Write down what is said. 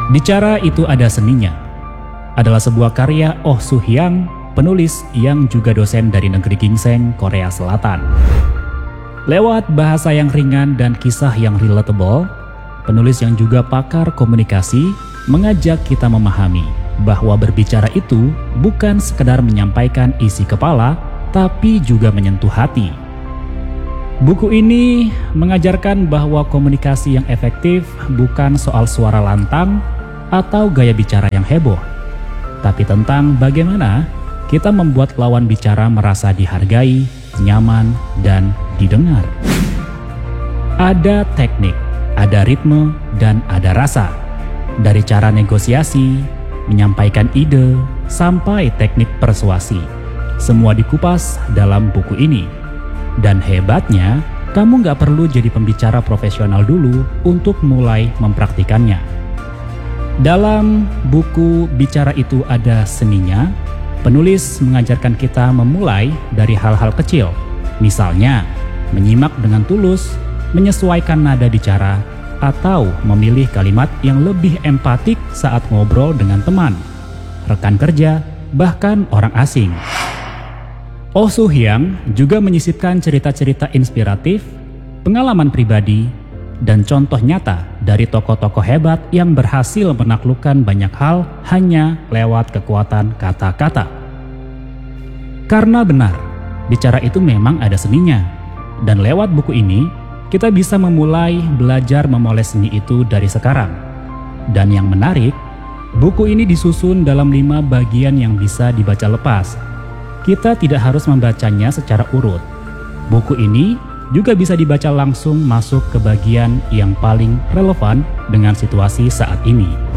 Bicara itu ada seninya adalah sebuah karya Oh Soo-hyang, penulis yang juga dosen dari negeri ginseng, Korea Selatan. Lewat bahasa yang ringan dan kisah yang relatable, penulis yang juga pakar komunikasi mengajak kita memahami bahwa berbicara itu bukan sekedar menyampaikan isi kepala, tapi juga menyentuh hati. Buku ini mengajarkan bahwa komunikasi yang efektif bukan soal suara lantang atau gaya bicara yang heboh, tapi tentang bagaimana kita membuat lawan bicara merasa dihargai, nyaman, dan didengar. Ada teknik, ada ritme, dan ada rasa. Dari cara negosiasi, menyampaikan ide, sampai teknik persuasi. Semua dikupas dalam buku ini. Dan hebatnya, kamu gak perlu jadi pembicara profesional dulu untuk mulai mempraktikannya. Dalam buku Bicara Itu Ada Seninya, penulis mengajarkan kita memulai dari hal-hal kecil. Misalnya, menyimak dengan tulus, menyesuaikan nada bicara, atau memilih kalimat yang lebih empatik saat ngobrol dengan teman, rekan kerja, bahkan orang asing. Oh Soo-hyang juga menyisipkan cerita-cerita inspiratif, pengalaman pribadi, dan contoh nyata dari tokoh-tokoh hebat yang berhasil menaklukkan banyak hal hanya lewat kekuatan kata-kata. Karena benar, bicara itu memang ada seninya. Dan lewat buku ini, kita bisa memulai belajar memoles seni itu dari sekarang. Dan yang menarik, buku ini disusun dalam 5 bagian yang bisa dibaca lepas. Kita tidak harus membacanya secara urut. Buku ini juga bisa dibaca langsung masuk ke bagian yang paling relevan dengan situasi saat ini.